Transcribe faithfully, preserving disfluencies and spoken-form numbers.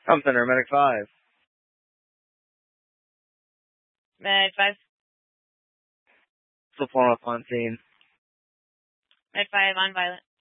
I'm Thunder, Medic five. Med five. Full form up on scene. Med five on violent.